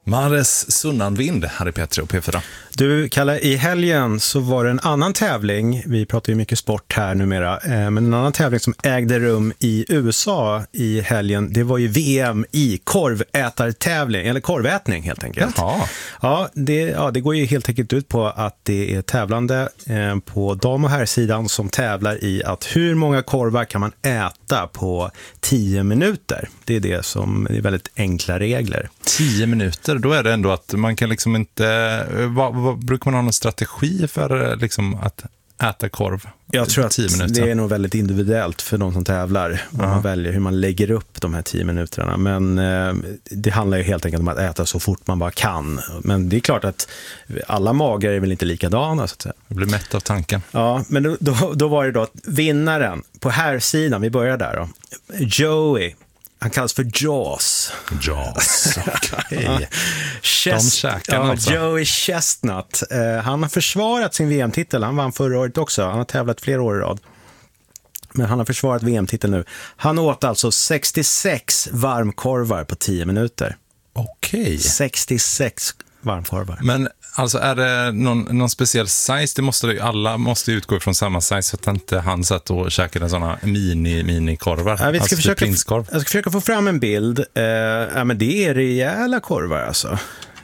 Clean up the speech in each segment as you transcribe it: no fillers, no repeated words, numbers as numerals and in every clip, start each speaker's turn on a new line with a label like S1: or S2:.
S1: Mares Sunnanvind här i P3 och P4.
S2: Du, Kalle, i helgen så var det en annan tävling. Vi pratar ju mycket sport här numera. Men en annan tävling som ägde rum i USA i helgen, det var ju VM i korvätartävling, eller korvätning helt enkelt.
S1: Jaha.
S2: Det går ju helt enkelt ut på att det är tävlande på dam- och herrsidan som tävlar i att hur många korvar kan man äta på 10 minuter. Det är det som är väldigt enkla regler.
S1: 10 minuter, då är det ändå att man kan liksom inte... brukar man ha någon strategi för liksom att äta korv?
S2: Jag tror att
S1: 10 minuter?
S2: Det är nog väldigt individuellt för de som tävlar. Vad man väljer, hur man lägger upp de här 10 minuterna. Men det handlar ju helt enkelt om att äta så fort man bara kan. Men det är klart att alla magar är väl inte likadana, så att säga.
S1: Jag blir mätt av tanken.
S2: Ja, men då var det då att vinnaren på här sidan, vi börjar där då. Joey. Han kallas för Jaws.
S1: Jaws, okej.
S2: Alltså. Joey Chestnut. Han har försvarat sin VM-titel. Han vann förra året också. Han har tävlat flera år i rad. Men han har försvarat VM-titeln nu. Han åt alltså 66 varmkorvar på 10 minuter.
S1: Okej.
S2: 66 varmkorvar.
S1: Men alltså är det någon speciell size? Alla måste utgå från samma size så att inte han satt och käkade sådana mini-korvar.
S2: Ja, jag ska försöka få fram en bild. Men det är rejäla korvar alltså.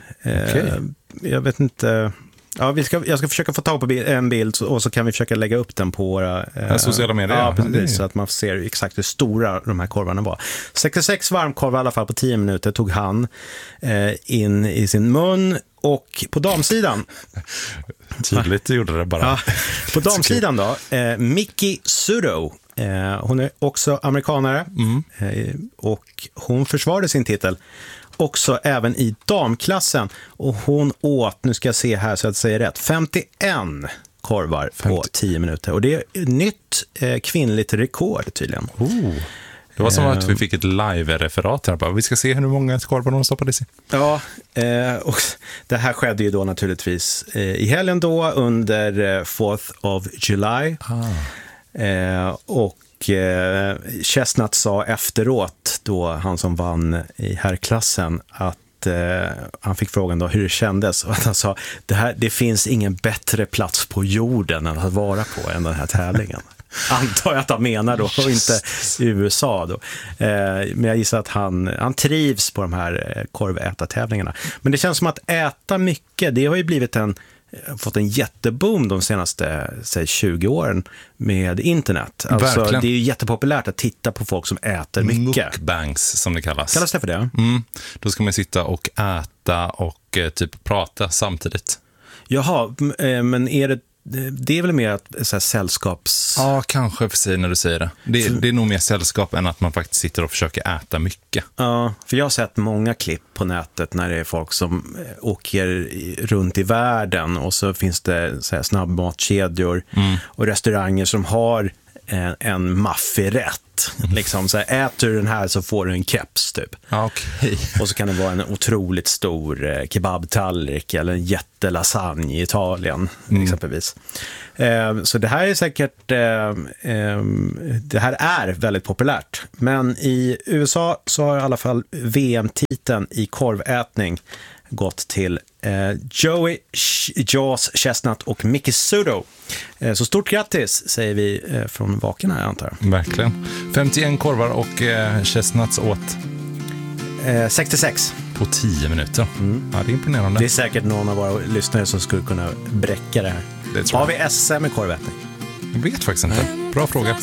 S2: Jag vet inte... Ja, jag ska försöka få tag på en bild och så kan vi försöka lägga upp den på våra
S1: sociala medier.
S2: Ja, precis, så att man ser exakt hur stora de här korvarna var. 66 varmkorvar i alla fall på 10 minuter tog han in i sin mun. Och på damsidan...
S1: Tydligt gjorde det bara.
S2: Ja, på damsidan då, Miki Sudo. Hon är också amerikanare och hon försvarade sin titel också även i damklassen, och hon åt, nu ska jag se här så att jag säger rätt, 51 korvar på 10 minuter, och det är nytt kvinnligt rekord tydligen.
S1: Det var som att vi fick ett live-referat här. Vi ska se hur många korvar de stoppade i sig.
S2: Ja, och det här skedde ju då naturligtvis i helgen då under 4th of July. Och Chestnut sa efteråt då, han som vann i herrklassen, att han fick frågan då hur det kändes, och att han sa det finns ingen bättre plats på jorden att vara på än den här tävlingen. Antar jag att han menar då, och inte USA då. Men jag gissar att han trivs på de här korvätartävlingarna. Men det känns som att äta mycket, det har ju fått en jätteboom de senaste 20 åren med internet. Alltså, det är ju jättepopulärt att titta på folk som äter mycket.
S1: Mukbangs som det kallas.
S2: Kallas det för det?
S1: Då ska man sitta och äta och typ prata samtidigt.
S2: Jaha, men det är väl mer så här sällskaps...
S1: Ja, kanske för sig när du säger det. Det är nog mer sällskap än att man faktiskt sitter och försöker äta mycket.
S2: Ja, för jag har sett många klipp på nätet när det är folk som åker runt i världen, och så finns det så här snabbmatkedjor och restauranger som har en maffig rätt. Liksom så här, äter du den här så får du en keps typ.
S1: Okay.
S2: Och så kan det vara en otroligt stor kebabtallrik eller en jättelasagne i Italien exempelvis. Så det här är säkert det här är väldigt populärt. Men i USA så har i alla fall VM-titeln i korvätning gått till Joey Jaws Chestnut och Miki Sudo. Så stort grattis säger vi från Vaken här, antar jag.
S1: Verkligen. 51 korvar och Chestnuts åt
S2: 66
S1: på 10 minuter. Ja, det är imponerande.
S2: Det är säkert någon av våra lyssnare som skulle kunna bräcka det här. Har vi SM i korvätning?
S1: Jag vet faktiskt inte. Bra fråga.